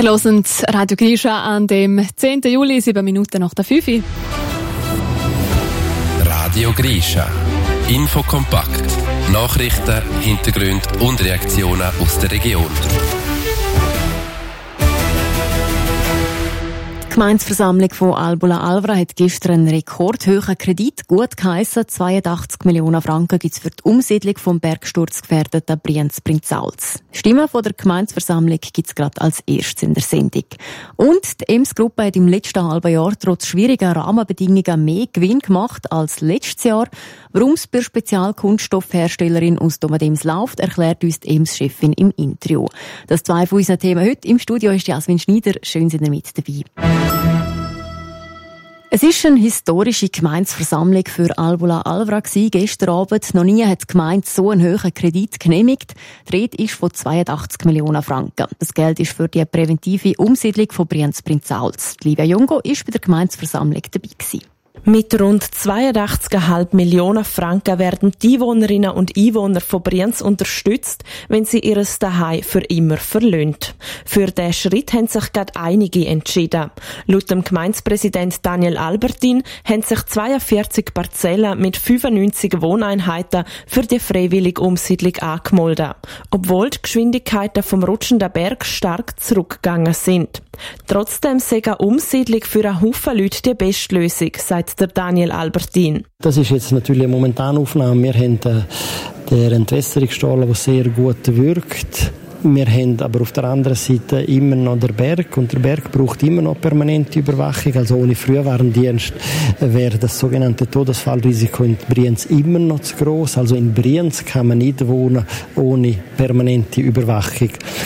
Ihr hört Radio Grisha an dem 10. Juli, 7 Minuten nach der 5 Uhr. Radio Grisha. Infokompakt. Nachrichten, Hintergründe und Reaktionen aus der Region. Die Gemeindeversammlung von Albula-Alvra hat gestern einen rekordhohen Kredit gut geheissen. 82 Millionen Franken gibt es für die Umsiedlung vom bergsturzgefährdeten Brienz-Prinzals. Stimmen von der Gemeindeversammlung gibt es gerade als erstes in der Sendung. Und die EMS-Gruppe hat im letzten halben Jahr trotz schwieriger Rahmenbedingungen mehr Gewinn gemacht als letztes Jahr. Warum es bei Spezialkunststoffherstellerin aus Domadems läuft, erklärt uns die EMS-Chefin im Interview. Das zwei von unseren Themen heute. Im Studio ist Jasmin Schneider. Schön, sind ihr mit dabei. Es ist eine historische Gemeindeversammlung für Albula-Alvra gestern Abend. Noch nie hat die Gemeinde so einen hohen Kredit genehmigt. Die Rede ist von 82 Millionen Franken. Das Geld ist für die präventive Umsiedlung von Brienz-Prinzals. Livia Jungo war bei der Gemeindeversammlung dabei gewesen. Mit rund 82,5 Millionen Franken werden die Einwohnerinnen und Einwohner von Brienz unterstützt, wenn sie ihr Zuhause für immer verlassen. Für diesen Schritt haben sich gerade einige entschieden. Laut dem Gemeindepräsident Daniel Albertin haben sich 42 Parzellen mit 95 Wohneinheiten für die freiwillige Umsiedlung angemeldet, obwohl die Geschwindigkeiten vom rutschenden Berg stark zurückgegangen sind. Trotzdem sei eine Umsiedlung für einen Haufen Leute die beste Lösung, sagt der Daniel Albertin. Das ist jetzt natürlich eine momentane Aufnahme. Wir haben den Entwässerungsstollen, der sehr gut wirkt. Wir haben aber auf der anderen Seite immer noch den Berg und der Berg braucht immer noch permanente Überwachung. Also ohne Frühwarndienst wäre das sogenannte Todesfallrisiko in Brienz immer noch zu gross. Also in Brienz kann man nicht wohnen ohne permanente Überwachung.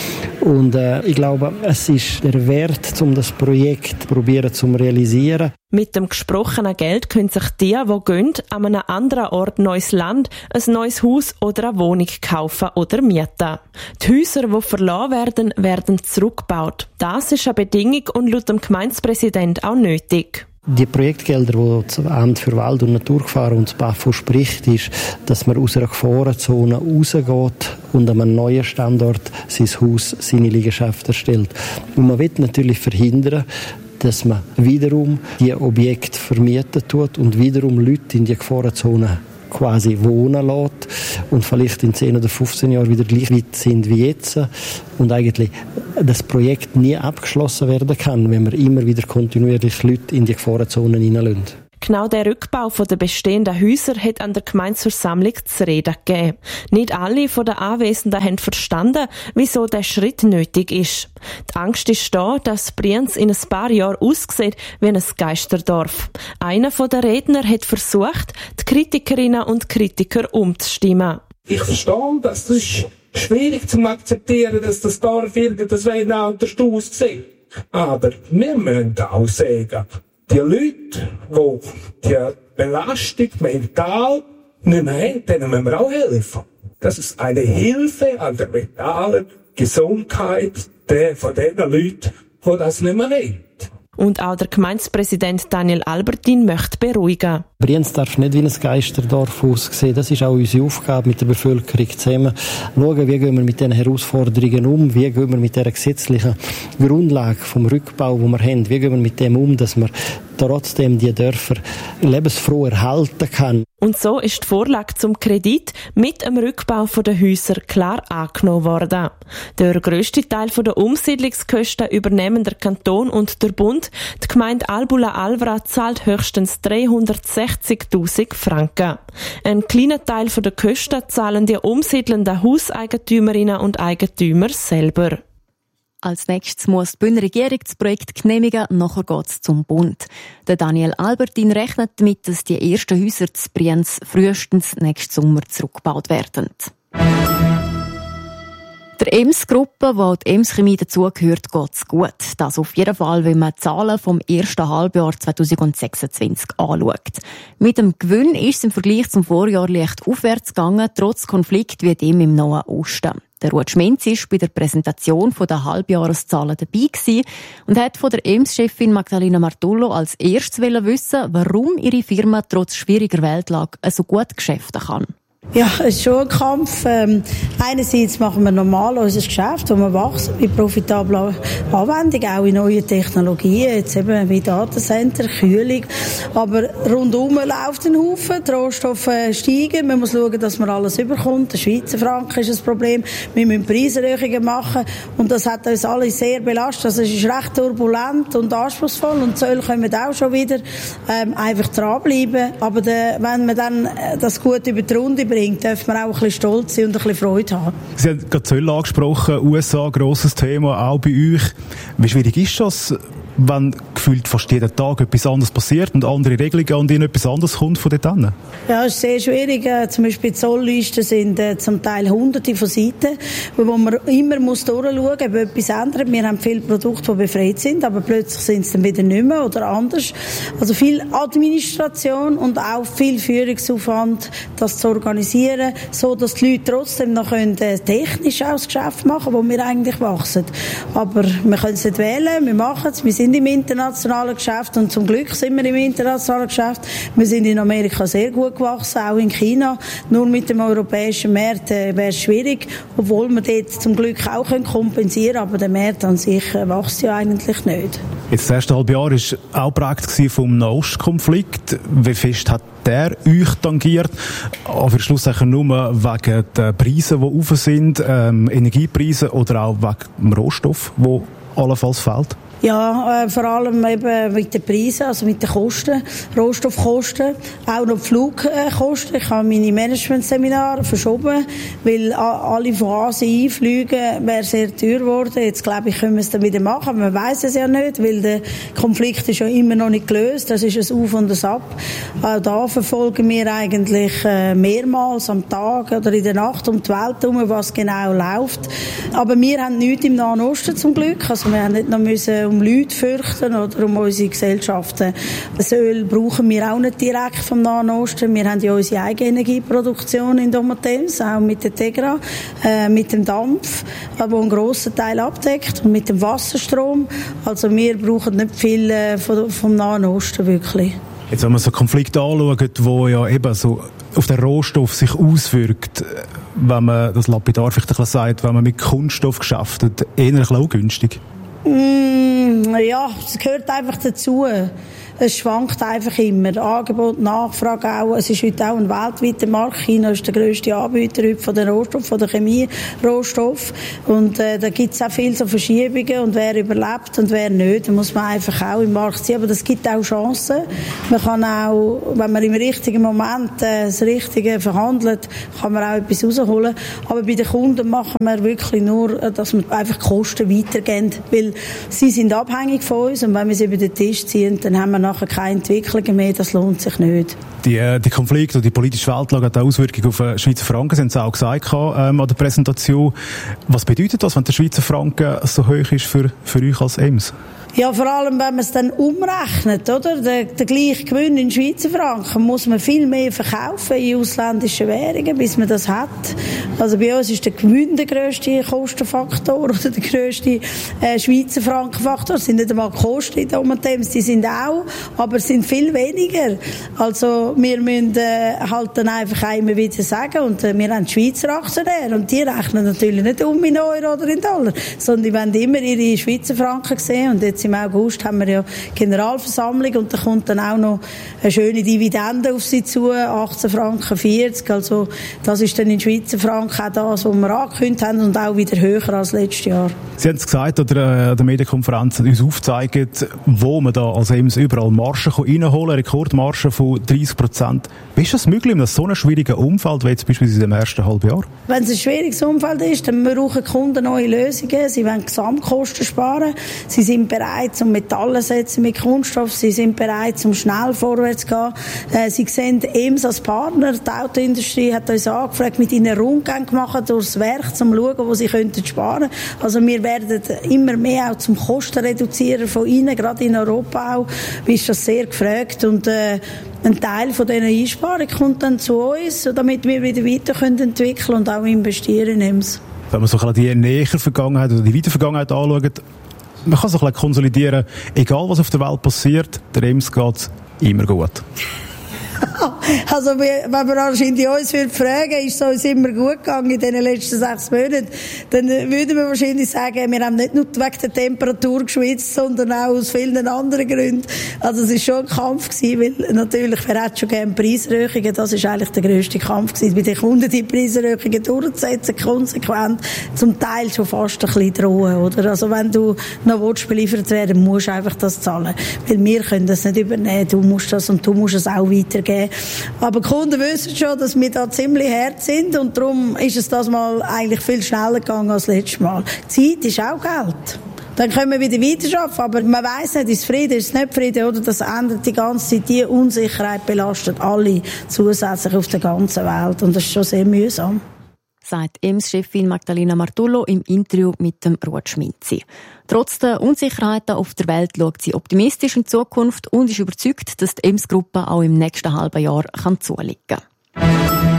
Und ich glaube, es ist der Wert, um das Projekt probieren zu realisieren. Mit dem gesprochenen Geld können sich die gehen, an einem anderen Ort neues Land, ein neues Haus oder eine Wohnung kaufen oder mieten. Die Häuser, die verlassen werden, werden zurückgebaut. Das ist eine Bedingung und laut dem Gemeindepräsident auch nötig. Die Projektgelder, die das Amt für Wald- und Naturgefahren und das BAFU spricht, ist, dass man aus einer Gefahrenzone rausgeht und an einem neuen Standort sein Haus, seine Liegenschaft erstellt. Und man will natürlich verhindern, dass man wiederum die Objekte vermieten tut und wiederum Leute in die Gefahrenzone quasi wohnen lässt und vielleicht in 10 oder 15 Jahren wieder gleich weit sind wie jetzt und eigentlich das Projekt nie abgeschlossen werden kann, wenn man immer wieder kontinuierlich Leute in die Gefahrenzonen hineinlässt. Genau der Rückbau der bestehenden Häuser hat an der Gemeindeversammlung zu reden gegeben. Nicht alle von den Anwesenden haben verstanden, wieso der Schritt nötig ist. Die Angst ist da, dass Brienz in ein paar Jahren aussieht wie ein Geisterdorf. Einer der Redner hat versucht, die Kritikerinnen und Kritiker umzustimmen. Ich verstehe, dass das ist schwierig zu akzeptieren, dass das Dorf irgendwas anders aussieht. Aber wir müssen auch sagen, die Leute, die die Belastung mental nicht mehr haben, denen müssen wir auch helfen. Das ist eine Hilfe an der mentalen Gesundheit von den Leuten, die das nicht mehr haben. Und auch der Gemeindepräsident Daniel Albertin möchte beruhigen. Brienz darf nicht wie ein Geisterdorf aussehen. Das ist auch unsere Aufgabe mit der Bevölkerung zusammen. Schauen, wie gehen wir mit diesen Herausforderungen um, wie gehen wir mit dieser gesetzlichen Grundlage vom Rückbau, den wir haben, wie gehen wir mit dem um, dass man trotzdem die Dörfer lebensfroh erhalten kann. Und so ist die Vorlage zum Kredit mit dem Rückbau der Häuser klar angenommen worden. Der grösste Teil der Umsiedlungskosten übernehmen der Kanton und der Bund. Die Gemeinde Albula-Alvra zahlt höchstens 360.000 Franken. Ein kleiner Teil der Kosten zahlen die umsiedelnden Hauseigentümerinnen und Eigentümer selber. Als nächstes muss die Bündner Regierung das Projekt genehmigen, nachher geht es zum Bund. Der Daniel Albertin rechnet damit, dass die ersten Häuser zu Brienz frühestens nächsten Sommer zurückgebaut werden. Der EMS-Gruppe, wo die EMS-Chemie dazugehört, geht es gut. Das auf jeden Fall, wenn man die Zahlen vom ersten Halbjahr 2026 anschaut. Mit dem Gewinn ist es im Vergleich zum Vorjahr leicht aufwärts gegangen, trotz Konflikt wie dem im Nahen Osten. Der Ruud Schmenz war bei der Präsentation der Halbjahreszahlen dabei und hat von der EMS-Chefin Magdalena Martullo als erstes wissen, warum ihre Firma trotz schwieriger Weltlage so gut geschäften kann. Ja, es ist schon ein Kampf. Einerseits machen wir normal unser Geschäft, wo wir wachsen mit profitabler Anwendung, auch in neuen Technologien, jetzt eben wie Datacenter, Kühlung. Aber rundum läuft ein Haufen, die Rohstoffe steigen, man muss schauen, dass man alles überkommt. Der Schweizer Franken ist ein Problem, wir müssen Preiserhöhungen machen und das hat uns alle sehr belastet. Also es ist recht turbulent und anspruchsvoll und Zölle kommen auch schon wieder. Einfach dranbleiben, aber wenn man dann das gut über die Runde bringt, darf man auch ein bisschen stolz sein und ein bisschen Freude haben. Sie haben gerade Zölle angesprochen, USA, grosses Thema, auch bei euch. Wie schwierig ist das, wenn gefühlt fast jeden Tag etwas anderes passiert und andere Regelungen und ihnen etwas anderes kommt von dort hin? Ja, es ist sehr schwierig. Zum Beispiel die Zolllisten sind zum Teil hunderte von Seiten, wo man immer muss durchschauen muss, ob etwas ändert. Wir haben viele Produkte, die befreit sind, aber plötzlich sind es dann wieder nicht mehr oder anders. Also viel Administration und auch viel Führungsaufwand, das zu organisieren, so dass die Leute trotzdem noch technisch auch das Geschäft machen, wo wir eigentlich wachsen. Aber wir können es nicht wählen, wir machen es, wir sind im internationalen Geschäft und zum Glück sind wir im internationalen Geschäft. Wir sind in Amerika sehr gut gewachsen, auch in China. Nur mit dem europäischen Markt wäre es schwierig, obwohl wir dort zum Glück auch kompensieren können, aber der Markt an sich wächst ja eigentlich nicht. Jetzt das erste halbe Jahr war auch geprägt vom Nahostkonflikt. Wie fest hat der euch tangiert? Aber schlussendlich nur wegen der Preise, die rauf sind, Energiepreise oder auch wegen dem Rohstoff, der allenfalls fehlt? Ja, vor allem eben mit den Preisen, also mit den Kosten, Rohstoffkosten, auch noch die Flugkosten. Ich habe meine Managementseminare verschoben, weil alle von Asien einfliegen, wäre sehr teuer geworden. Jetzt glaube ich, können wir es dann wieder machen. Man weiß es ja nicht, weil der Konflikt ist ja immer noch nicht gelöst. Das ist ein Auf und ein Ab. Auch da verfolgen wir eigentlich mehrmals am Tag oder in der Nacht um die Welt herum, was genau läuft. Aber wir haben nichts im Nahen Osten zum Glück. Also wir haben nicht noch müssen um Leute fürchten oder um unsere Gesellschaften. Das Öl brauchen wir auch nicht direkt vom Nahen Osten. Wir haben ja unsere eigene Energieproduktion in Domatems, auch mit der Tegra, mit dem Dampf, der einen grossen Teil abdeckt, und mit dem Wasserstrom. Also wir brauchen nicht viel vom Nahen Osten wirklich. Jetzt, wenn man so einen Konflikt anschaut, wo ja eben so auf den Rohstoff sich auswirkt, wenn man das lapidar vielleicht sagt, wenn man mit Kunststoff geschäftet, eher ungünstig? Ja, es gehört einfach dazu. Es schwankt einfach immer. Angebot, Nachfrage auch. Es ist heute auch ein weltweiter Markt. China ist der grösste Anbieter heute von den Rohstoffen, von den Chemie-Rohstoffen. Und da gibt es auch viele so Verschiebungen. Und wer überlebt und wer nicht, da muss man einfach auch im Markt sein. Aber das gibt auch Chancen. Man kann auch, wenn man im richtigen Moment das Richtige verhandelt, kann man auch etwas rausholen. Aber bei den Kunden machen wir wirklich nur, dass wir einfach die Kosten weitergeben. Weil sie sind abhängig von uns. Und wenn wir sie über den Tisch ziehen, dann haben wir nachher keine Entwicklungen mehr, das lohnt sich nicht. Die Konflikte und die politische Weltlage hat auch Auswirkungen auf den Schweizer Franken, Sie haben es auch gesagt an der Präsentation. Was bedeutet das, wenn der Schweizer Franken so hoch ist für euch als EMS? Ja, vor allem, wenn man es dann umrechnet, oder? Der gleiche Gewinn in Schweizer Franken muss man viel mehr verkaufen in ausländischen Währungen, bis man das hat. Also bei uns ist der Gewinn der grösste Kostenfaktor oder der grösste Schweizer Frankenfaktor. Es sind nicht einmal Kosten in Domatems, die sind auch, aber es sind viel weniger. Also wir müssen halt dann einfach auch immer wieder sagen, und wir haben die Schweizer Aktionäre und die rechnen natürlich nicht um in Euro oder in Dollar, sondern die wollen immer ihre Schweizer Franken sehen. Und jetzt im August haben wir ja Generalversammlung und da kommt dann auch noch eine schöne Dividende auf sie zu, 18,40 Franken. Also das ist dann in Schweizer Franken auch das, was wir angekündigt haben, und auch wieder höher als letztes Jahr. Sie haben es gesagt, oder der Medienkonferenz uns aufgezeigt, wo man da als EMS überall Margen reinholen kann, Rekordmargen von 30%. Wie ist das möglich in so einem schwierigen Umfeld, wie jetzt beispielsweise im ersten Halbjahr? Wenn es ein schwieriges Umfeld ist, dann brauchen die Kunden neue Lösungen. Sie wollen Gesamtkosten sparen. Sie sind bereit, um Metalle zu setzen mit Kunststoff. Sie sind bereit, um schnell vorwärts zu gehen. Sie sehen EMS als Partner. Die Autoindustrie hat uns angefragt, mit ihnen Rundgänge gemacht durchs Werk, um zu schauen, wo sie könnten sparen. Also wir werden immer mehr auch zum Kostenreduzieren von ihnen, gerade in Europa auch. Ist das sehr gefragt, und ein Teil von diesen Einsparungen kommt dann zu uns, damit wir wieder weiter entwickeln können und auch investieren in EMS. Wenn man so ein bisschen die nähere Vergangenheit oder die weite Vergangenheit anschaut, man kann so ein bisschen konsolidieren, egal was auf der Welt passiert, der EMS geht immer gut. Also, wenn wir wahrscheinlich uns fragen, ist es uns immer gut gegangen in den letzten 6 Monaten, dann würden wir wahrscheinlich sagen, wir haben nicht nur wegen der Temperatur geschwitzt, sondern auch aus vielen anderen Gründen. Also, es war schon ein Kampf gewesen, weil natürlich, wer hat schon gerne Preiserhöhungen, das ist eigentlich der grösste Kampf gewesen, bei den Kunden die Preiserhöhungen durchzusetzen, konsequent, zum Teil schon fast ein bisschen drohen, oder? Also, wenn du noch beliefert werden, musst du einfach das zahlen. Weil wir können das nicht übernehmen. Du musst das und du musst es auch weitergeben. Aber die Kunden wissen schon, dass wir da ziemlich hart sind und darum ist es das Mal eigentlich viel schneller gegangen als letztes Mal. Zeit ist auch Geld. Dann können wir wieder weiterarbeiten, aber man weiss nicht, ist es Frieden, ist es nicht Frieden, oder? Das ändert die ganze Zeit. Die Unsicherheit belastet alle zusätzlich auf der ganzen Welt und das ist schon sehr mühsam. Sagt EMS-Chefin Magdalena Martullo im Interview mit dem Ruud Schminzi. Trotz der Unsicherheiten auf der Welt schaut sie optimistisch in die Zukunft und ist überzeugt, dass die EMS-Gruppe auch im nächsten halben Jahr zulegen kann.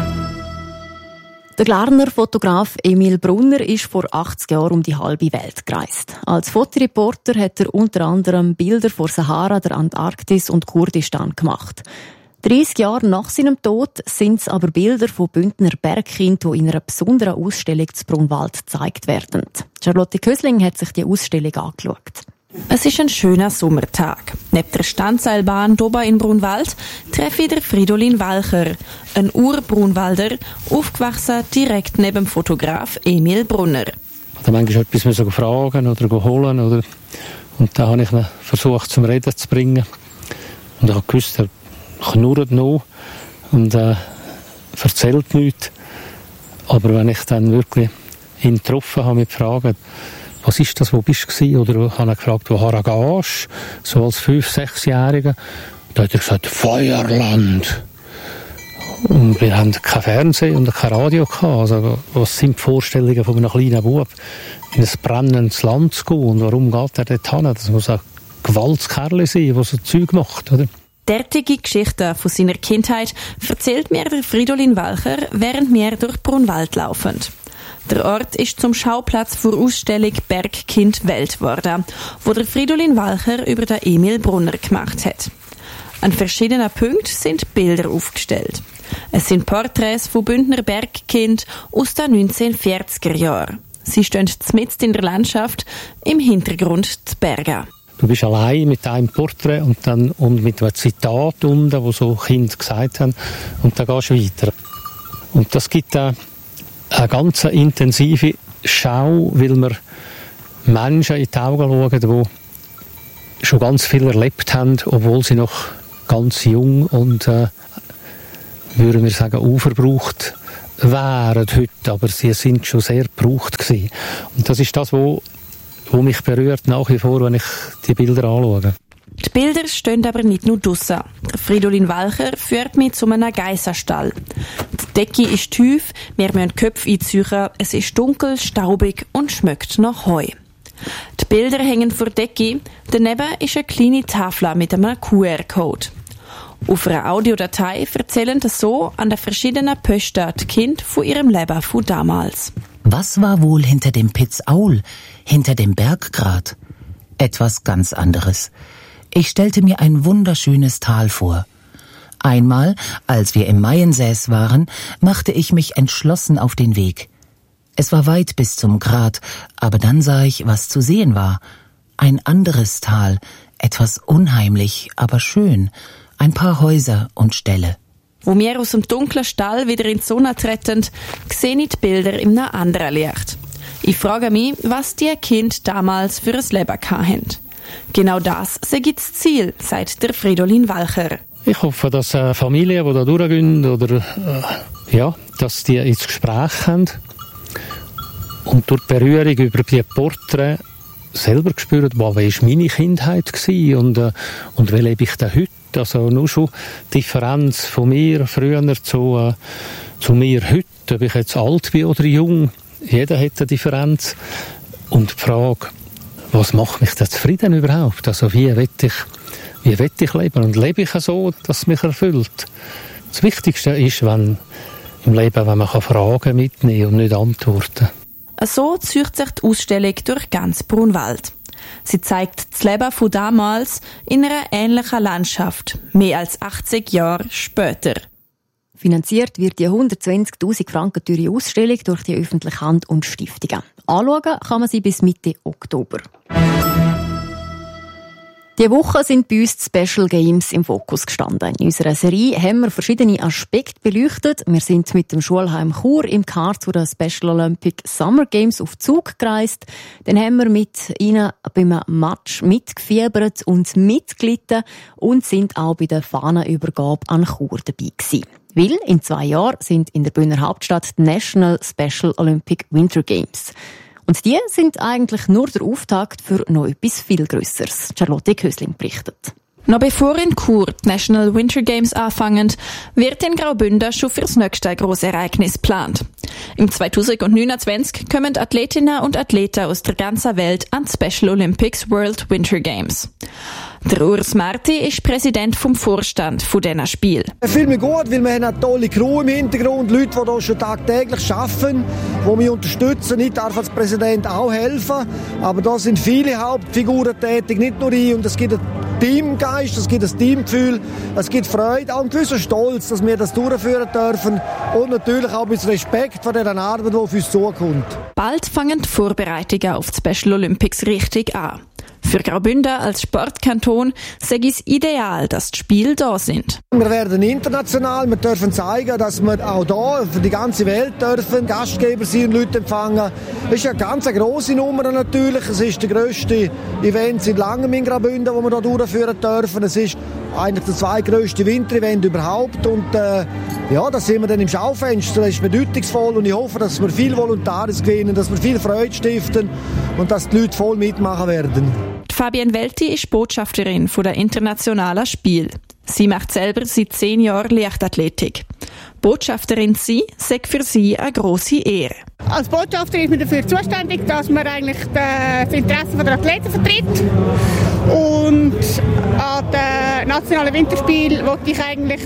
Der Glarner Fotograf Emil Brunner ist vor 80 Jahren um die halbe Welt gereist. Als Fotoreporter hat er unter anderem Bilder vor Sahara, der Antarktis und Kurdistan gemacht. 30 Jahre nach seinem Tod sind es aber Bilder von Bündner Bergkindern, die in einer besonderen Ausstellung zu Brunwald gezeigt werden. Charlotte Kösling hat sich die Ausstellung angeschaut. Es ist ein schöner Sommertag. Neben der Standseilbahn oben in Brunwald treffe ich Fridolin Walcher, ein Ur-Brunwalder, aufgewachsen direkt neben dem Fotograf Emil Brunner. Da manchmal etwas fragen oder holen. Oder und da habe ich ihn versucht zum Reden zu bringen. Und ich habe gewusst, er knurrt noch und erzählt nichts. Aber wenn ich dann wirklich ihn getroffen habe mit Fragen, was ist das, wo bist du? Oder habe ich gefragt, woher gehst du? So als 5-, 6-Jähriger. Da hat er gesagt, Feuerland. Und wir haben kein Fernsehen und kein Radio gehabt. Also, was sind die Vorstellungen von einem kleinen Bub, in ein brennendes Land zu gehen? Und warum geht er dort hin? Das muss ein Gewaltskerl sein, der so Zeug macht, oder? Derartige Geschichten von seiner Kindheit erzählt mir der Fridolin Walcher, während wir durch Brunwald laufen. Der Ort ist zum Schauplatz für Ausstellung Bergkind Welt geworden, wo der Fridolin Walcher über den Emil Brunner gemacht hat. An verschiedenen Punkten sind Bilder aufgestellt. Es sind Porträts von Bündner Bergkind aus den 1940er Jahren. Sie stehen mitten in der Landschaft, im Hintergrund die Berge. Du bist allein mit einem Porträt und mit einem Zitat unten, wo so Kinder gesagt haben, und dann gehst du weiter. Und das gibt eine ganz intensive Schau, weil wir Menschen in die Augen schauen, die schon ganz viel erlebt haben, obwohl sie noch ganz jung und, würden wir sagen, unverbraucht wären heute, aber sie sind schon sehr gebraucht gewesen. Und das ist das, wo mich berührt nach wie vor, wenn ich die Bilder anschaue. Die Bilder stehen aber nicht nur draussen. Fridolin Walcher führt mich zu einem Geissenstall. Die Decke ist tief, wir müssen die Köpfe einziehen, es ist dunkel, staubig und schmeckt nach Heu. Die Bilder hängen vor der Decke, daneben ist eine kleine Tafel mit einem QR-Code. Auf einer Audiodatei erzählen so an den verschiedenen Posten die Kinder von ihrem Leben von damals. Was war wohl hinter dem Piz Aul, hinter dem Berggrat? Etwas ganz anderes. Ich stellte mir ein wunderschönes Tal vor. Einmal, als wir im Maiensäß waren, machte ich mich entschlossen auf den Weg. Es war weit bis zum Grat, aber dann sah ich, was zu sehen war. Ein anderes Tal, etwas unheimlich, aber schön. Ein paar Häuser und Ställe. Wo wir aus dem dunklen Stall wieder in die Sonne treten, sehe ich die Bilder in einem anderen Licht. Ich frage mich, was die Kinder damals für ein Leben hatten. Genau das sei das Ziel, sagt der Fridolin Walcher. Ich hoffe, dass Familien, die da durchgehen, oder, dass die ins Gespräch haben und durch die Berührung über die Porträts selber gespürt, wie war meine Kindheit gewesen und wie lebe ich da heute. Also nur schon die Differenz von mir früher zu mir heute, ob ich jetzt alt bin oder jung. Jeder hat eine Differenz. Und die Frage, was macht mich da zufrieden überhaupt? Also wie will ich leben? Und lebe ich so, dass es mich erfüllt? Das Wichtigste ist, wenn im Leben, wenn man Fragen mitnehmen kann und nicht Antworten. So zieht sich die Ausstellung durch ganz Brunwald. Sie zeigt das Leben von damals in einer ähnlichen Landschaft, mehr als 80 Jahre später. Finanziert wird die 120'000 Franken teure Ausstellung durch die öffentliche Hand und Stiftungen. Anschauen kann man sie bis Mitte Oktober. Diese Woche sind bei uns die Special Games im Fokus gestanden. In unserer Serie haben wir verschiedene Aspekte beleuchtet. Wir sind mit dem Schulheim Chur im Kart zu den Special Olympic Summer Games auf Zug gereist. Dann haben wir mit ihnen beim Match mitgefiebert und mitgelitten und sind auch bei der Fahnenübergabe an Chur dabei gewesen. Weil in 2 Jahren sind in der Bündner Hauptstadt die National Special Olympic Winter Games. Und die sind eigentlich nur der Auftakt für noch etwas viel Grösseres. Charlotte Kösling berichtet. Noch bevor in Chur die National Winter Games anfangen, wird in Graubünden schon fürs nächste grosse Ereignis geplant. Im 2029 kommen Athletinnen und Athleten aus der ganzen Welt an die Special Olympics World Winter Games. Der Urs Marti ist Präsident vom Vorstand von diesen Spielen. Ich fühle mich gut, weil wir haben eine tolle Crew im Hintergrund, Leute, die hier schon tagtäglich arbeiten, die mich unterstützen. Ich darf als Präsident auch helfen, aber da sind viele Hauptfiguren tätig, nicht nur ich. Und es gibt einen Teamgeist, es gibt ein Teamgefühl, es gibt Freude, auch einen gewissen Stolz, dass wir das durchführen dürfen und natürlich auch ein bisschen Respekt vor dieser Arbeit, die auf uns zukommt. Bald fangen die Vorbereitungen auf die Special Olympics richtig an. Für Graubünden als Sportkanton sei es ideal, dass die Spiele da sind. Wir werden international, wir dürfen zeigen, dass wir auch da für die ganze Welt dürfen Gastgeber sein und Leute empfangen. Das ist eine ganz grosse Nummer natürlich. Es ist der grösste Event seit langem in Graubünden, wo wir hier durchführen dürfen. Es ist eigentlich das zweitgrösste Winterevent überhaupt. Und ja, da sind wir dann im Schaufenster. Das ist bedeutungsvoll und ich hoffe, dass wir viel Volontaris gewinnen, dass wir viel Freude stiften und dass die Leute voll mitmachen werden. Fabienne Welti ist Botschafterin der internationalen Spiele. Sie macht selber seit 10 Jahren Leichtathletik. Botschafterin sein sei für sie eine grosse Ehre. Als Botschafterin ist man dafür zuständig, dass man eigentlich das Interesse der Athleten vertritt. Und an den nationalen Winterspielen wollte ich eigentlich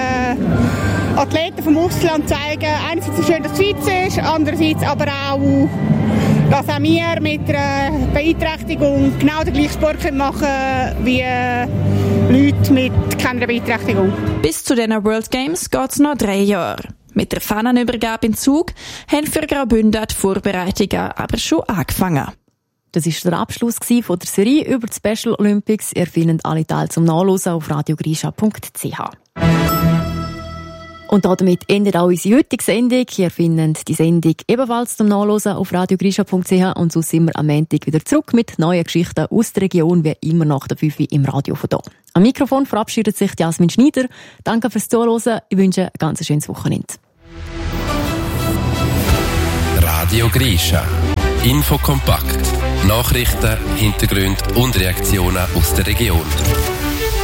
den Athleten vom Ausland zeigen, einerseits wie schön das Schweiz ist, andererseits aber auch, dass auch wir mit einer Beeinträchtigung genau den gleichen Sport machen können wie Leute mit keiner Beeinträchtigung. Bis zu den World Games geht es noch 3 Jahre. Mit der Fahnenübergabe in Zug haben für Graubünden die Vorbereitungen aber schon angefangen. Das war der Abschluss von der Serie über die Special Olympics. Ihr findet alle Teile zum Nachlesen auf radiogrisha.ch. Und damit endet auch unsere heutige Sendung. Ihr findet die Sendung ebenfalls zum Nachlesen auf radiogrisha.ch und so sind wir am Montag wieder zurück mit neuen Geschichten aus der Region, wie immer nach der 5 Uhr im Radio von hier. Am Mikrofon verabschiedet sich Jasmin Schneider. Danke fürs Zuhören. Ich wünsche ein ganz schönes Wochenende. Radio Grisha. Info kompakt. Nachrichten, Hintergründe und Reaktionen aus der Region.